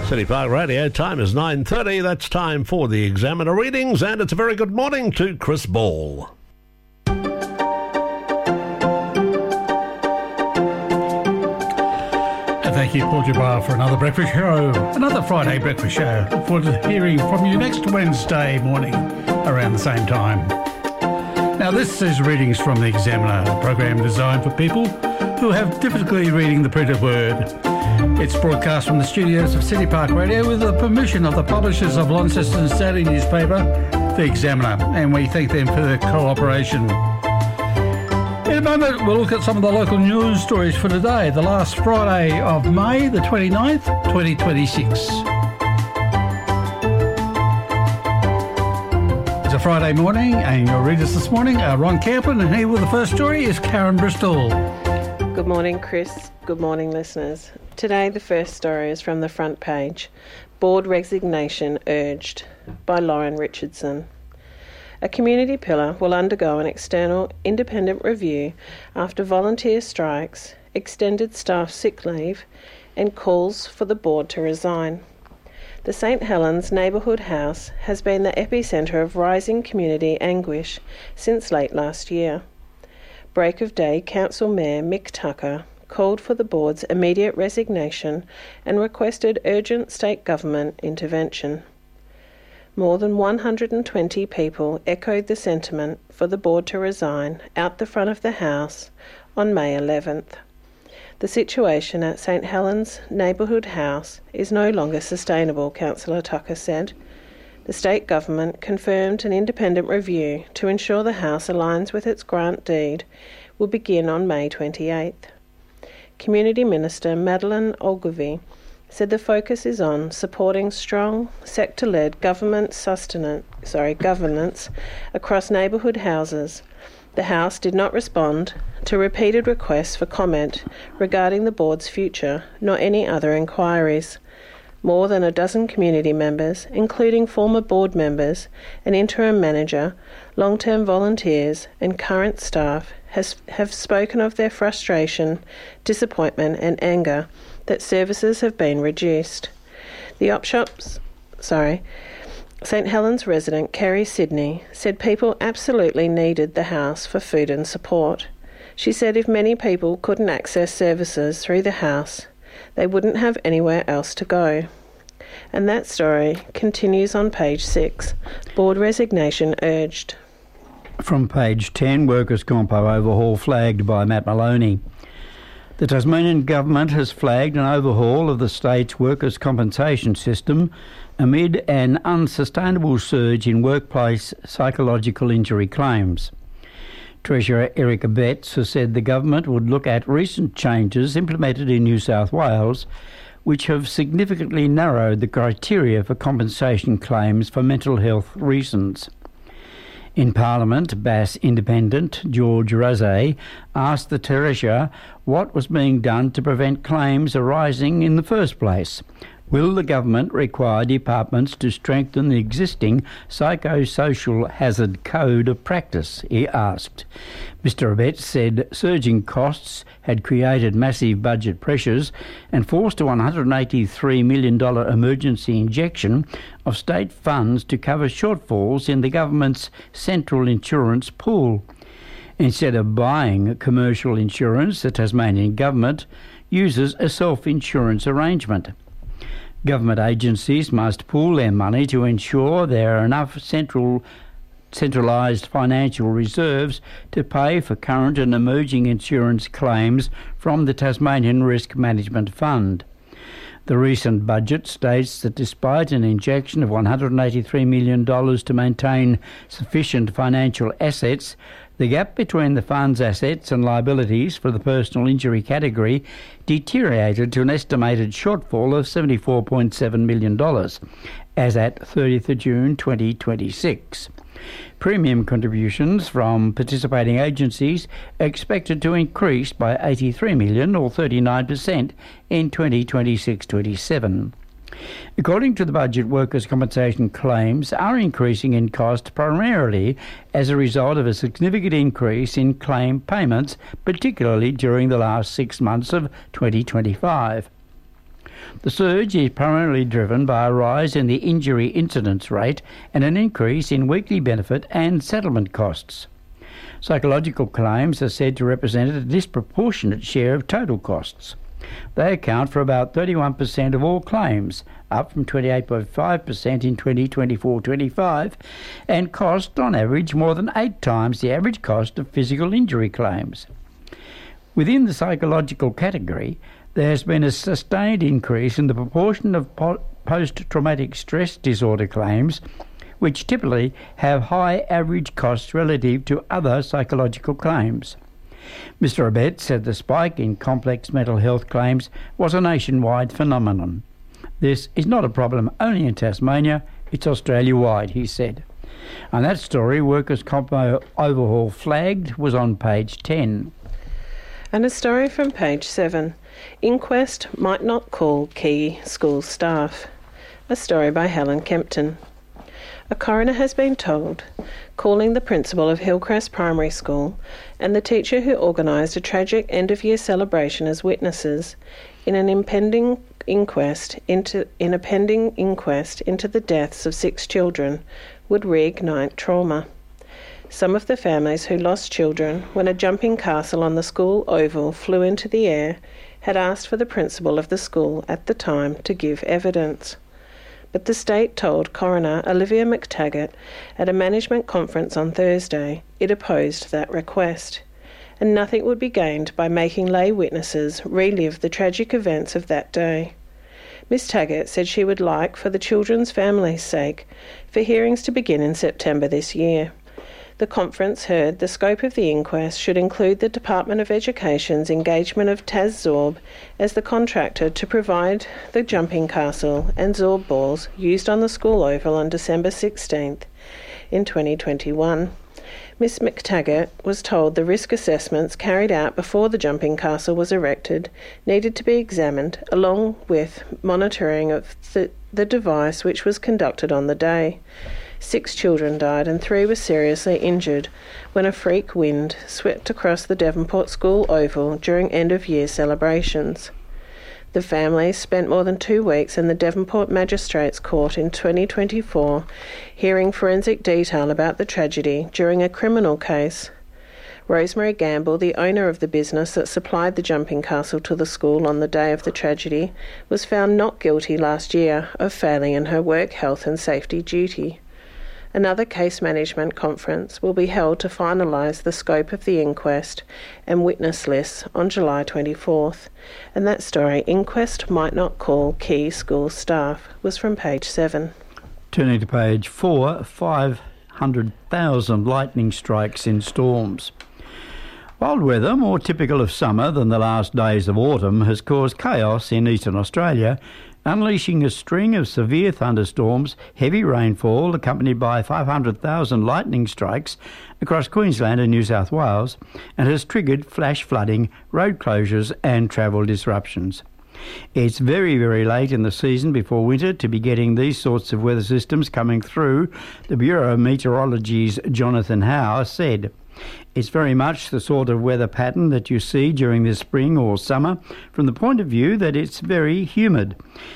City Park Radio, time is 9:30. That's time for the Examiner readings, and it's a very good morning to Chris Ball. And thank you, Paul Jabbar, for another breakfast show, another Friday breakfast show. Look forward to hearing from you next Wednesday morning around the same time. Now, this is readings from the Examiner, a program designed for people who have difficulty reading the printed word. It's broadcast from the studios of City Park Radio with the permission of the publishers of Launceston's daily newspaper, The Examiner, and we thank them for their cooperation. In a moment, we'll look at some of the local news stories for today, the last Friday of May, the 29th, 2026. It's a Friday morning, and your readers this morning are Ron Camplin, and here with the first story is Karen Bristol. Good morning, Chris. Good morning, listeners. Today, the first story is from the front page. Board resignation urged by Lauren Richardson. A community pillar will undergo an external independent review after volunteer strikes, extended staff sick leave, and calls for the board to resign. The St Helens Neighbourhood House has been the epicentre of rising community anguish since late last year. Break of Day Council Mayor Mick Tucker called for the board's immediate resignation and requested urgent state government intervention. More than 120 people echoed the sentiment for the board to resign out the front of the House on May 11th. The situation at St Helens Neighbourhood House is no longer sustainable, Councillor Tucker said. The state government confirmed an independent review to ensure the House aligns with its grant deed will begin on May 28th. Community Minister Madeleine Ogilvie said the focus is on supporting strong sector-led governance across neighbourhood houses. The House did not respond to repeated requests for comment regarding the board's future, nor any other inquiries. More than a dozen community members, including former board members, an interim manager, long-term volunteers and current staff, have spoken of their frustration, disappointment and anger that services have been reduced. St Helens resident Kerry Sidney said people absolutely needed the house for food and support. She said if many people couldn't access services through the house, they wouldn't have anywhere else to go. And that story continues on page 6. Board resignation urged. From page 10, Workers' Compo overhaul flagged by Matt Maloney. The Tasmanian Government has flagged an overhaul of the state's workers' compensation system amid an unsustainable surge in workplace psychological injury claims. Treasurer Eric Abetz has said the government would look at recent changes implemented in New South Wales, which have significantly narrowed the criteria for compensation claims for mental health reasons. In Parliament, Bass Independent George Razay asked the Treasurer what was being done to prevent claims arising in the first place. Will the government require departments to strengthen the existing psychosocial hazard code of practice, he asked. Mr Abetz said surging costs had created massive budget pressures and forced a $183 million emergency injection of state funds to cover shortfalls in the government's central insurance pool. Instead of buying commercial insurance, the Tasmanian government uses a self-insurance arrangement. Government agencies must pool their money to ensure there are enough centralised financial reserves to pay for current and emerging insurance claims from the Tasmanian Risk Management Fund. The recent budget states that despite an injection of $183 million to maintain sufficient financial assets, the gap between the fund's assets and liabilities for the personal injury category deteriorated to an estimated shortfall of $74.7 million as at 30th of June 2026. Premium contributions from participating agencies are expected to increase by $83 million or 39% in 2026-27. According to the budget, workers' compensation claims are increasing in cost primarily as a result of a significant increase in claim payments, particularly during the last 6 months of 2025. The surge is primarily driven by a rise in the injury incidence rate and an increase in weekly benefit and settlement costs. Psychological claims are said to represent a disproportionate share of total costs. They account for about 31% of all claims, up from 28.5% in 2024-25, and cost, on average, more than 8 times the average cost of physical injury claims. Within the psychological category, there has been a sustained increase in the proportion of post-traumatic stress disorder claims, which typically have high average costs relative to other psychological claims. Mr. Abet said the spike in complex mental health claims was a nationwide phenomenon. This is not a problem only in Tasmania, it's Australia-wide, he said. And that story, Workers' Comp Overhaul Flagged, was on page 10. And a story from page 7. Inquest might not call key school staff. A story by Helen Kempton. A coroner has been told, calling the principal of Hillcrest Primary School and the teacher who organised a tragic end-of-year celebration as witnesses in a pending inquest into the deaths of 6 children would reignite trauma. Some of the families who lost children when a jumping castle on the school oval flew into the air had asked for the principal of the school at the time to give evidence. But the state told coroner Olivia McTaggart at a management conference on Thursday it opposed that request, and nothing would be gained by making lay witnesses relive the tragic events of that day. Miss Taggart said she would like, for the children's families' sake, for hearings to begin in September this year. The conference heard the scope of the inquest should include the Department of Education's engagement of TASZORB as the contractor to provide the jumping castle and Zorb balls used on the school oval on December 16th in 2021. Miss McTaggart was told the risk assessments carried out before the jumping castle was erected needed to be examined, along with monitoring of the device which was conducted on the day. 6 children died and 3 were seriously injured when a freak wind swept across the Devonport School Oval during end-of-year celebrations. The families spent more than 2 weeks in the Devonport Magistrates Court in 2024 hearing forensic detail about the tragedy during a criminal case. Rosemary Gamble, the owner of the business that supplied the jumping castle to the school on the day of the tragedy, was found not guilty last year of failing in her work health and safety duty. Another case management conference will be held to finalise the scope of the inquest and witness lists on July 24th. And that story, Inquest Might Not Call Key School Staff, was from page 7. Turning to page 4, 500,000 lightning strikes in storms. Wild weather, more typical of summer than the last days of autumn, has caused chaos in eastern Australia, unleashing a string of severe thunderstorms, heavy rainfall accompanied by 500,000 lightning strikes across Queensland and New South Wales, and has triggered flash flooding, road closures and travel disruptions. It's very, very late in the season before winter to be getting these sorts of weather systems coming through, the Bureau of Meteorology's Jonathan Howe said. It's very much the sort of weather pattern that you see during the spring or summer from the point of view that it's very humid.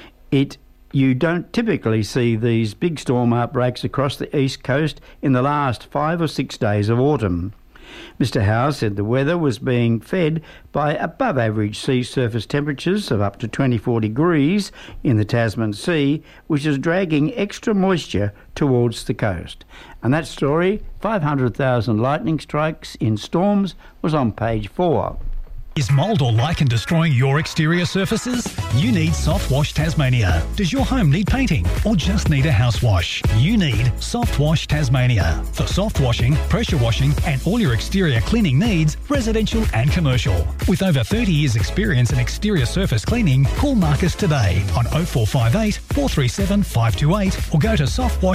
You don't typically see these big storm outbreaks across the east coast in the last 5 or 6 days of autumn. Mr. Howe said the weather was being fed by above average sea surface temperatures of up to 24 degrees in the Tasman Sea, which is dragging extra moisture towards the coast. And that story, 500,000 lightning strikes in storms, was on page 4. Is mould or lichen destroying your exterior surfaces? You need Soft Wash Tasmania. Does your home need painting or just need a house wash? You need Soft Wash Tasmania. For soft washing, pressure washing and all your exterior cleaning needs, residential and commercial. With over 30 years experience in exterior surface cleaning, call Marcus today on 0458 437 528 or go to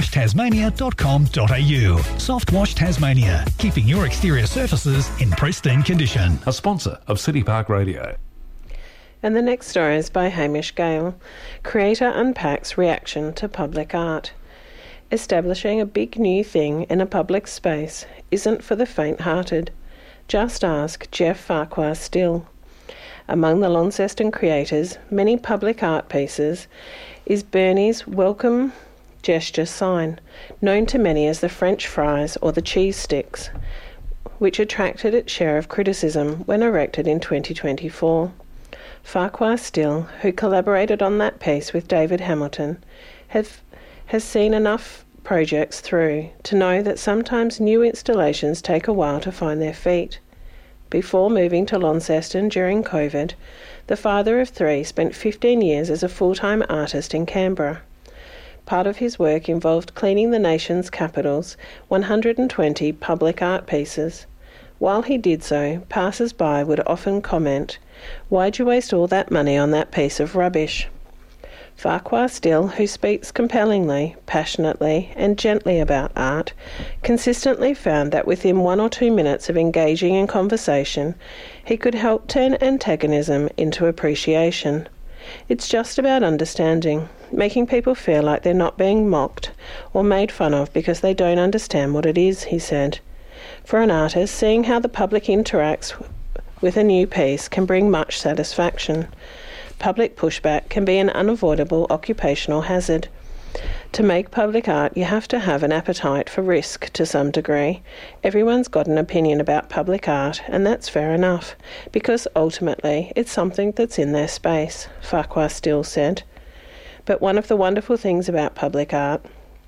softwashtasmania.com.au. Soft Wash Tasmania, keeping your exterior surfaces in pristine condition. A sponsor of City Park Radio. And the next story is by Hamish Gale. Creator unpacks reaction to public art. Establishing a big new thing in a public space isn't for the faint-hearted. Just ask Jeff Farquhar Still. Among the Launceston creators, many public art pieces, is Bernie's welcome gesture sign, known to many as the French fries or the cheese sticks, which attracted its share of criticism when erected in 2024. Farquhar Still, who collaborated on that piece with David Hamilton, has seen enough projects through to know that sometimes new installations take a while to find their feet. Before moving to Launceston during COVID, the father of three spent 15 years as a full-time artist in Canberra. Part of his work involved cleaning the nation's capital's 120 public art pieces. While he did so, passers-by would often comment, "Why'd you waste all that money on that piece of rubbish?" Farquhar Still, who speaks compellingly, passionately and gently about art, consistently found that within 1 or 2 minutes of engaging in conversation, he could help turn antagonism into appreciation. It's just about understanding, making people feel like they're not being mocked or made fun of because they don't understand what it is, he said. For an artist, seeing how the public interacts with a new piece can bring much satisfaction. Public pushback can be an unavoidable occupational hazard. To make public art, you have to have an appetite for risk to some degree. Everyone's got an opinion about public art, and that's fair enough, because ultimately it's something that's in their space, Farquhar Still said. But one of the wonderful things about public art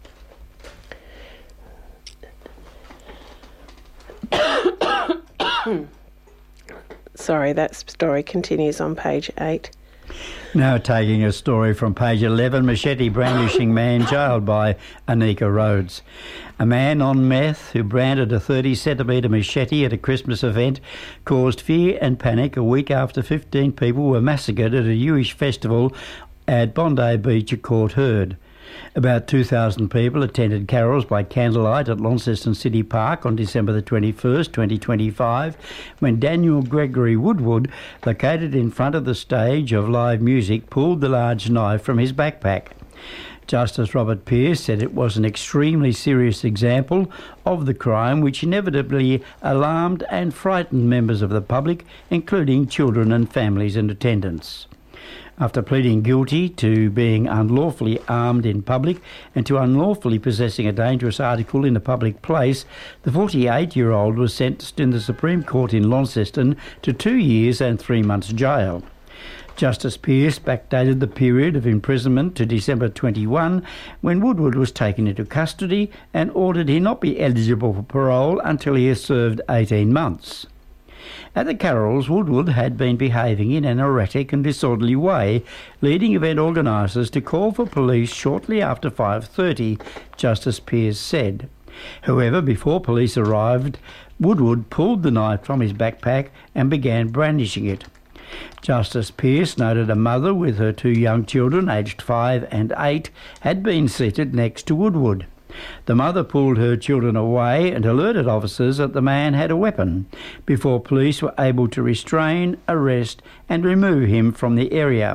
Sorry, that story continues on page 8. Now taking a story from page 11, machete brandishing man jailed by Anika Rhodes. A man on meth who branded a 30-centimetre machete at a Christmas event caused fear and panic a week after 15 people were massacred at a Jewish festival at Bondi Beach at Court Heard. About 2,000 people attended carols by candlelight at Launceston City Park on December the 21st, 2025, when Daniel Gregory Woodward, located in front of the stage of live music, pulled the large knife from his backpack. Justice Robert Pearce said it was an extremely serious example of the crime which inevitably alarmed and frightened members of the public, including children and families in attendance. After pleading guilty to being unlawfully armed in public and to unlawfully possessing a dangerous article in a public place, the 48-year-old was sentenced in the Supreme Court in Launceston to 2 years and 3 months jail. Justice Pearce backdated the period of imprisonment to December 21, when Woodward was taken into custody and ordered he not be eligible for parole until he has served 18 months. At the carols, Woodward had been behaving in an erratic and disorderly way, leading event organisers to call for police shortly after 5:30, Justice Pearce said. However, before police arrived, Woodward pulled the knife from his backpack and began brandishing it. Justice Pearce noted a mother with her 2 young children, aged 5 and 8, had been seated next to Woodward. The mother pulled her children away and alerted officers that the man had a weapon before police were able to restrain, arrest and remove him from the area.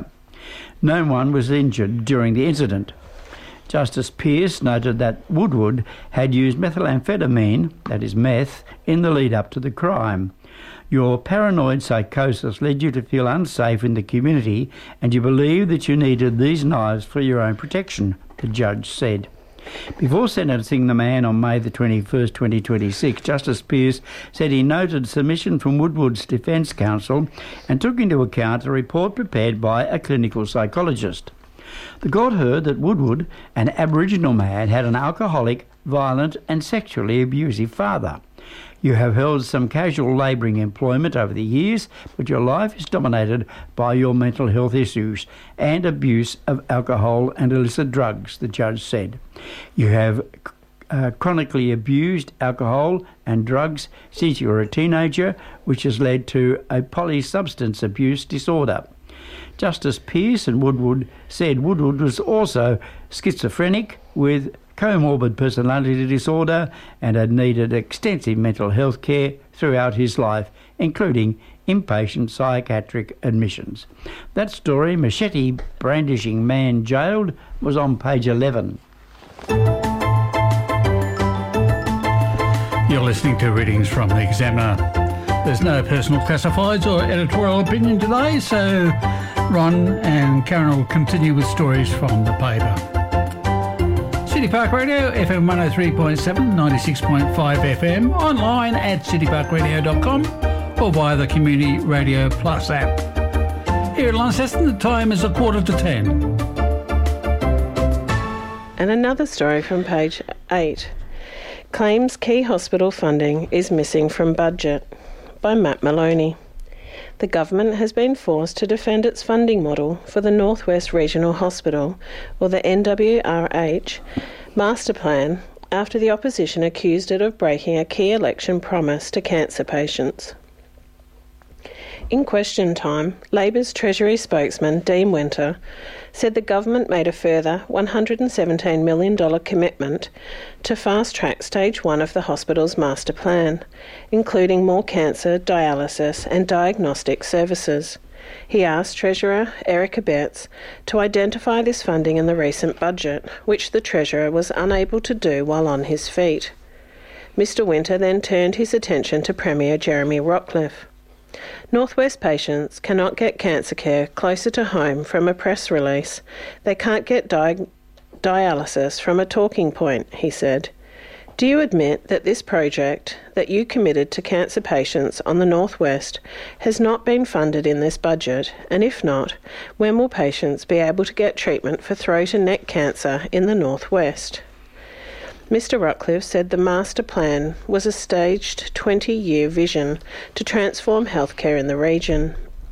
No one was injured during the incident. Justice Pearce noted that Woodward had used methamphetamine, that is meth, in the lead up to the crime. Your paranoid psychosis led you to feel unsafe in the community and you believed that you needed these knives for your own protection, the judge said. Before sentencing the man on May the 21st, 2026, Justice Pearce said he noted submission from Woodward's defence counsel and took into account a report prepared by a clinical psychologist. The court heard that Woodward, an Aboriginal man, had an alcoholic, violent and sexually abusive father. You have held some casual labouring employment over the years, but your life is dominated by your mental health issues and abuse of alcohol and illicit drugs, the judge said. You have chronically abused alcohol and drugs since you were a teenager, which has led to a polysubstance abuse disorder. Justice Pearce and Woodward said Woodward was also schizophrenic with comorbid personality disorder and had needed extensive mental health care throughout his life, including inpatient psychiatric admissions. That story, Machete Brandishing Man Jailed, was on page 11. You're listening to readings from the Examiner. There's no personal classifieds or editorial opinion today, so Ron and Karen will continue with stories from the paper. City Park Radio, FM 103.7, 96.5 FM, online at cityparkradio.com or via the Community Radio Plus app. Here at Launceston, the time is 9:45. And another story from page 8. Claims key hospital funding is missing from budget, by Matt Maloney. The government has been forced to defend its funding model for the North West Regional Hospital, or the NWRH, master plan after the opposition accused it of breaking a key election promise to cancer patients. In question time, Labor's Treasury spokesman, Dean Winter, said the government made a further $117 million commitment to fast-track Stage 1 of the hospital's master plan, including more cancer, dialysis and diagnostic services. He asked Treasurer Erica Betts to identify this funding in the recent budget, which the Treasurer was unable to do while on his feet. Mr Winter then turned his attention to Premier Jeremy Rockliff. Northwest patients cannot get cancer care closer to home from a press release. They can't get dialysis from a talking point, he said. Do you admit that this project that you committed to cancer patients on the Northwest has not been funded in this budget? And if not, when will patients be able to get treatment for throat and neck cancer in the Northwest? Mr Rockliff said the master plan was a staged 20-year vision to transform healthcare in the region.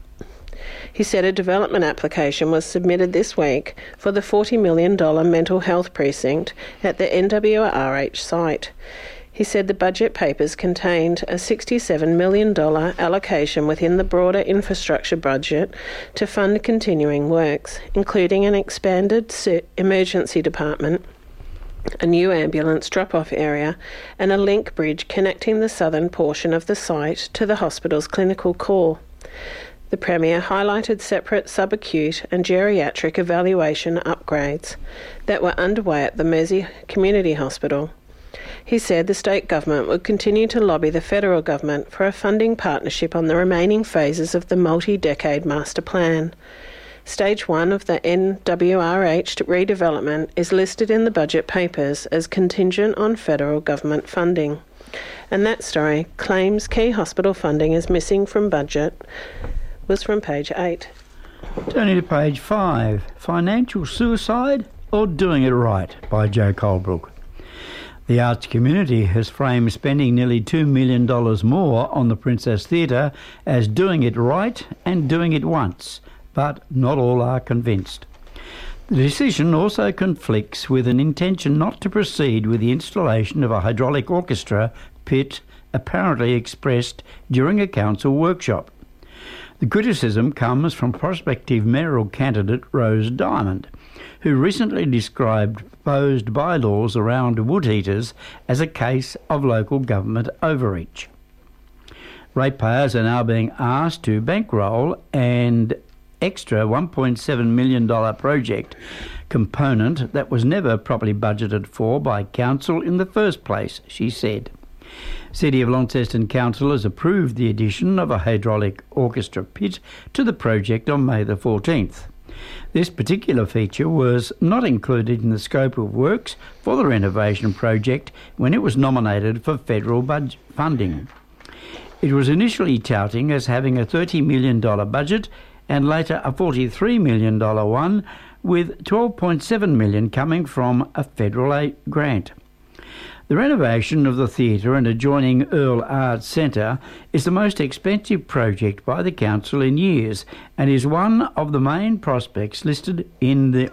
He said a development application was submitted this week for the $40 million mental health precinct at the NWRH site. He said the budget papers contained a $67 million allocation within the broader infrastructure budget to fund continuing works, including an expanded emergency department, a new ambulance drop-off area and a link bridge connecting the southern portion of the site to the hospital's clinical core. The Premier highlighted separate subacute and geriatric evaluation upgrades that were underway at the Mersey Community Hospital. He said the state government would continue to lobby the federal government for a funding partnership on the remaining phases of the multi-decade master plan. Stage 1 of the NWRH redevelopment is listed in the budget papers as contingent on federal government funding. And that story, claims key hospital funding is missing from budget, was from page 8. Turning to page 5, Financial Suicide or Doing It Right by Joe Colebrook. The arts community has framed spending nearly $2 million more on the Princess Theatre as doing it right and doing it once, but not all are convinced. The decision also conflicts with an intention not to proceed with the installation of a hydraulic orchestra pit apparently expressed during a council workshop. The criticism comes from prospective mayoral candidate Rose Diamond, who recently described proposed bylaws around wood heaters as a case of local government overreach. Ratepayers are now being asked to bankroll an extra $1.7 million project component that was never properly budgeted for by council in the first place, she said. City of Launceston councillors approved the addition of a hydraulic orchestra pit to the project on May the 14th. This particular feature was not included in the scope of works for the renovation project when it was nominated for federal funding. It was initially touting as having a $30 million budget and later a $43 million one, with $12.7 million coming from a federal grant. The renovation of the theatre and adjoining Earl Arts Centre is the most expensive project by the council in years and is one of the main projects listed in the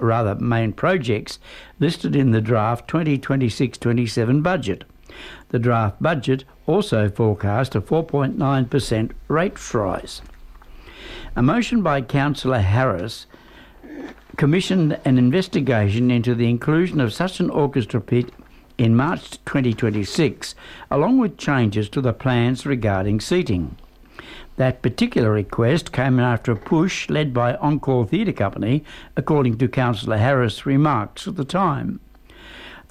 draft 2026-27 budget. The draft budget also forecast a 4.9% rate rise. A motion by Councillor Harris commissioned an investigation into the inclusion of such an orchestra pit in March 2026, along with changes to the plans regarding seating. That particular request came after a push led by Encore Theatre Company, according to Councillor Harris' remarks at the time.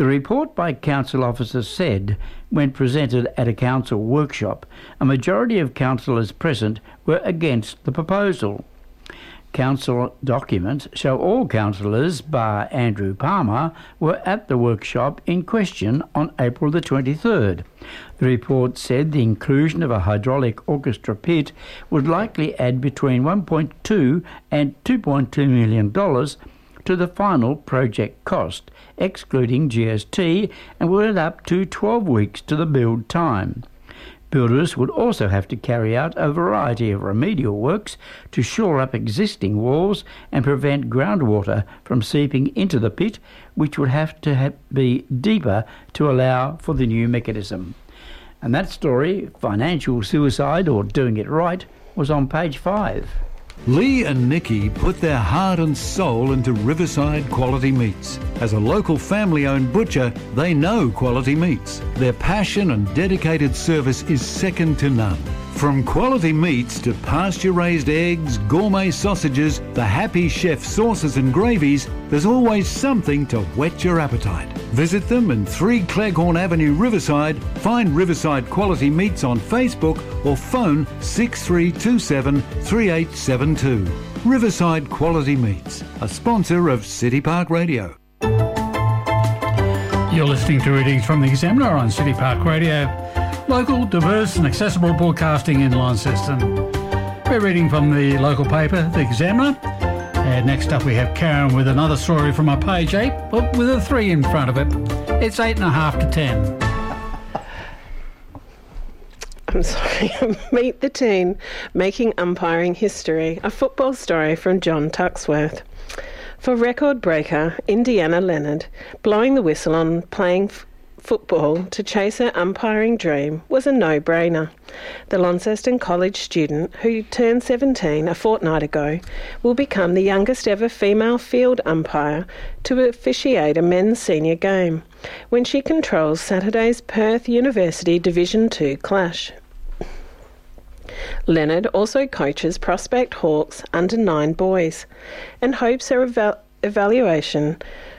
The report by council officers said, when presented at a council workshop, a majority of councillors present were against the proposal. Council documents show all councillors, bar Andrew Palmer, were at the workshop in question on April the 23rd. The report said the inclusion of a hydraulic orchestra pit would likely add between $1.2 and $2.2 million to the final project cost, excluding GST, and would add up to 12 weeks to the build time. Builders would also have to carry out a variety of remedial works to shore up existing walls and prevent groundwater from seeping into the pit, which would have to be deeper to allow for the new mechanism. And that story, Financial Suicide or Doing It Right, was on page 5. Lee and Nikki put their heart and soul into Riverside Quality Meats. As a local family-owned butcher, they know quality meats. Their passion and dedicated service is second to none. From quality meats to pasture-raised eggs, gourmet sausages, the Happy Chef sauces and gravies, there's always something to whet your appetite. Visit them in 3 Cleghorn Avenue, Riverside. Find Riverside Quality Meats on Facebook or phone 6327 3872. Riverside Quality Meats, a sponsor of City Park Radio. You're listening to readings from the Examiner on City Park Radio. Local, diverse and accessible broadcasting in Launceston. We're reading from the local paper, The Examiner. And next up we have Karen with another story from our page 8, but with a 3 in front of it. It's 8.5 to 10. I'm sorry. Meet the Teen, Making Umpiring History, a football story from John Tuxworth. For record breaker Indiana Leonard, blowing the whistle on playing football to chase her umpiring dream was a no-brainer. The Launceston College student, who turned 17 a fortnight ago, will become the youngest ever female field umpire to officiate a men's senior game, when she controls Saturday's Perth University Division II clash. Leonard also coaches Prospect Hawks under-9 boys and hopes her elevation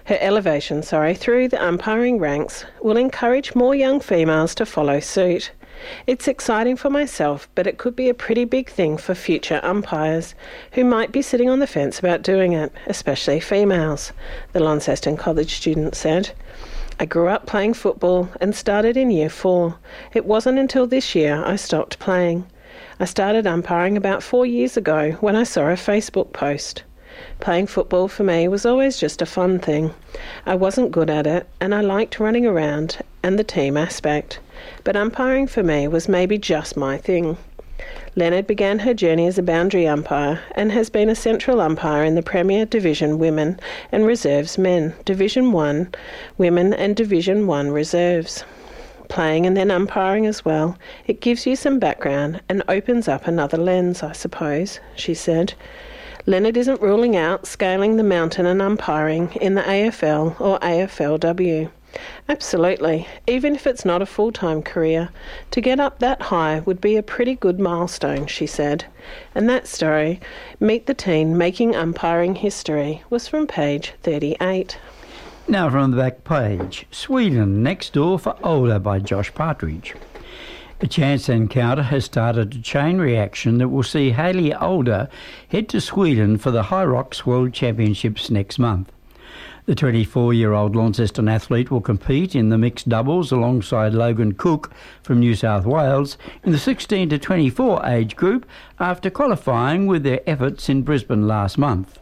through the umpiring ranks will encourage more young females to follow suit. It's exciting for myself, but it could be a pretty big thing for future umpires who might be sitting on the fence about doing it, especially females, the Launceston College student said. I grew up playing football and started in Year 4. It wasn't until this year I stopped playing. I started umpiring about 4 years ago when I saw a Facebook post. Playing football for me was always just a fun thing. I wasn't good at it, and I liked running around and the team aspect, but umpiring for me was maybe just my thing. Leonard began her journey as a boundary umpire and has been a central umpire in the Premier Division Women and Reserves Men, Division 1 Women and Division 1 Reserves. Playing and then umpiring as well, it gives you some background and opens up another lens, I suppose, she said. Leonard isn't ruling out scaling the mountain and umpiring in the AFL or AFLW. Absolutely, even if it's not a full-time career, to get up that high would be a pretty good milestone, she said. And that story, Meet the Teen Making Umpiring History, was from page 38. Now from the back page, Sweden Next Door for Older by Josh Partridge. A chance encounter has started a chain reaction that will see Hayley Older head to Sweden for the High Rocks World Championships next month. The 24-year-old Launceston athlete will compete in the mixed doubles alongside Logan Cook from New South Wales in the 16 to 24 age group after qualifying with their efforts in Brisbane last month.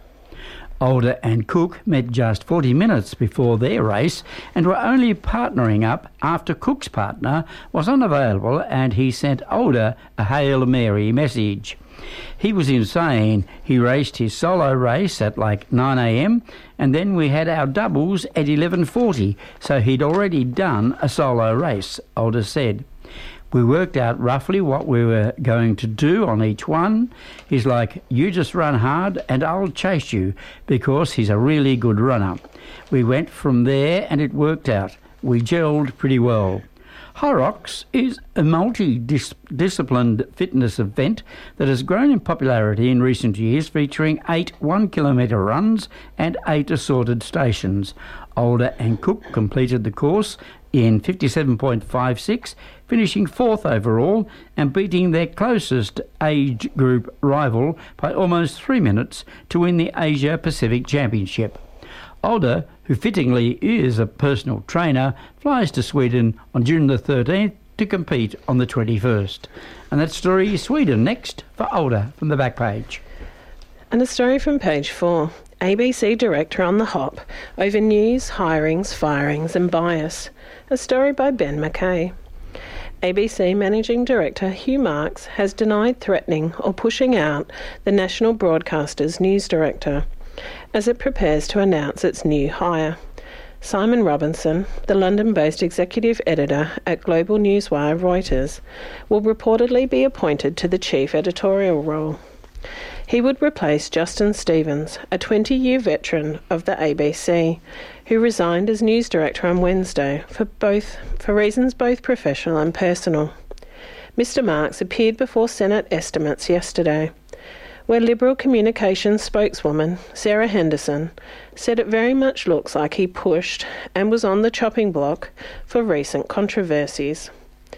Older and Cook met just 40 minutes before their race and were only partnering up after Cook's partner was unavailable and he sent Older a Hail Mary message. He was insane. He raced his solo race at like 9 a.m. and then we had our doubles at 11:40, so he'd already done a solo race, Older said. We worked out roughly what we were going to do on each one. He's like, you just run hard and I'll chase you, because he's a really good runner. We went from there and it worked out. We gelled pretty well. Hyrox is a multi-disciplined fitness event that has grown in popularity in recent years, featuring 8 1-kilometre runs and 8 assorted stations. Alder and Cook completed the course in 57.56, finishing 4th overall and beating their closest age group rival by almost 3 minutes to win the Asia Pacific Championship. Alder, who fittingly is a personal trainer, flies to Sweden on June the 13th to compete on the 21st. And that story is Sweden next for Alder from the back page. And a story from page 4. ABC director on the hop over news, hirings, firings and bias. A story by Ben McKay. ABC Managing Director Hugh Marks has denied threatening or pushing out the national broadcaster's news director as it prepares to announce its new hire. Simon Robinson, the London-based executive editor at global newswire Reuters, will reportedly be appointed to the chief editorial role. He would replace Justin Stevens, a 20-year veteran of the ABC, who resigned as news director on Wednesday for reasons both professional and personal. Mr. Marks appeared before Senate estimates yesterday, where Liberal communications spokeswoman Sarah Henderson said it very much looks like he pushed and was on the chopping block for recent controversies.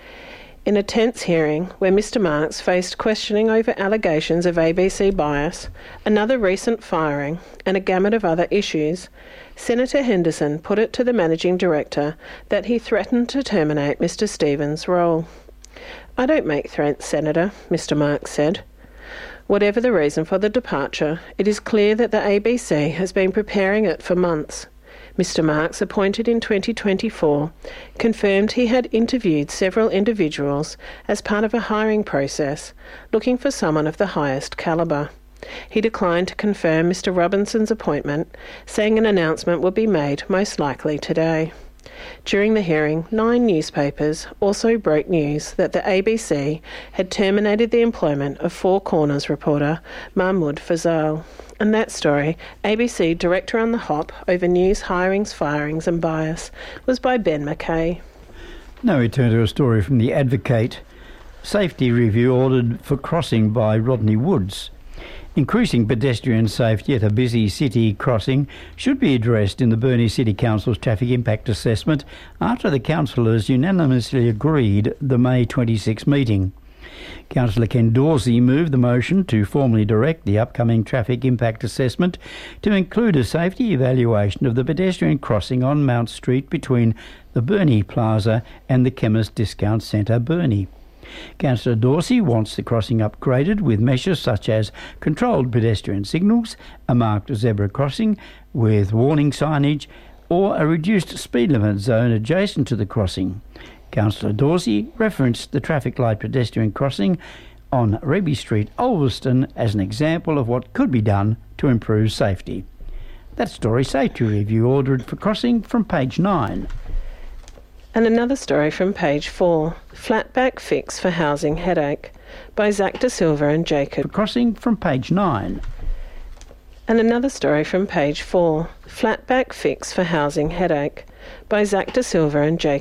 In a tense hearing where Mr. Marks faced questioning over allegations of ABC bias, another recent firing, and a gamut of other issues, Senator Henderson put it to the managing director that he threatened to terminate Mr. Stevens' role. "I don't make threats, Senator," Mr. Marks said. Whatever the reason for the departure, it is clear that the ABC has been preparing it for months. Mr. Marks, appointed in 2024, confirmed he had interviewed several individuals as part of a hiring process, looking for someone of the highest calibre. He declined to confirm Mr. Robinson's appointment, saying an announcement would be made most likely today. During the hearing, 9 newspapers also broke news that the ABC had terminated the employment of Four Corners reporter Mahmoud Fazal. And that story, ABC Director on the Hop over news, hirings, firings and bias, was by Ben McKay. Now we turn to a story from The Advocate. Safety review ordered for crossing by Rodney Woods. Increasing pedestrian safety at a busy city crossing should be addressed in the Burnie City Council's traffic impact assessment after the councillors unanimously agreed the May 26 meeting. Councillor Ken Dorsey moved the motion to formally direct the upcoming traffic impact assessment to include a safety evaluation of the pedestrian crossing on Mount Street between the Burnie Plaza and the Chemist Discount Centre, Burnie. Councillor Dorsey wants the crossing upgraded with measures such as controlled pedestrian signals, a marked zebra crossing with warning signage, or a reduced speed limit zone adjacent to the crossing. Councillor Dorsey referenced the traffic light pedestrian crossing on Reby Street, Ulverston, as an example of what could be done to improve safety. That story, safety review ordered for crossing, from page 9. And another story from page 4, Flatback Fix for Housing Headache, by Zach De Silva and Jacob. For crossing, from page 9. And another story from page 4, Flatback Fix for Housing Headache, by Zach De Silva and Jacob.